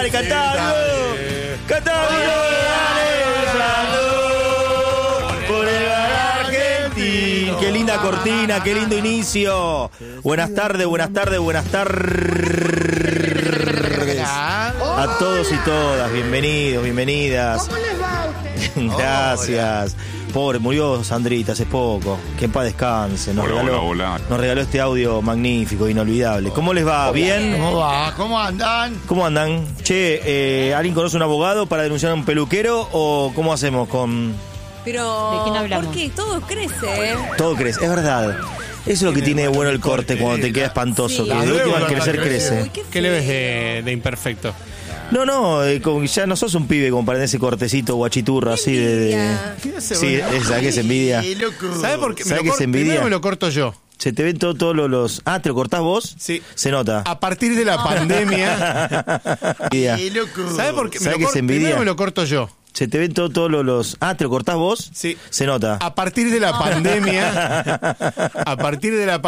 dale, cantá, cantá, por el Argentina. Qué linda cortina, qué lindo inicio. Buenas tardes. A todos y todas, bienvenidos, bienvenidas. ¿Cómo les va a ustedes? Gracias. Pobre, murió Sandrita hace poco. Que en paz descanse. Nos regaló este audio magnífico, inolvidable. ¿Cómo les va? ¿Bien? ¿Cómo va? ¿Cómo andan? ¿Cómo andan? Che, ¿alguien conoce un abogado para denunciar a un peluquero o cómo hacemos con...? Pero, ¿de quién hablamos? porque todo crece, ¿eh? Todo crece, es verdad. Eso es lo que tiene bueno el corte cuando te queda espantoso. Sí. Que de última al crecer crece. Uy, ¿Qué le ves de imperfecto? No, como ya no sos un pibe como para ese cortecito guachiturro así de... Sí, esa que es envidia. ¿Sabes por qué? ¿Sabe qué es envidia? Primero me lo corto yo. Se te ven todos los... Ah, ¿te lo cortás vos? Sí. Se nota. A partir de la pandemia. Envidia. ¿Sabes por qué? ¿Sabe qué es envidia? Primero me lo corto yo. Se te ven todos los... Ah, ¿te lo cortás vos? Sí. Se nota. A partir de la pandemia. A partir de la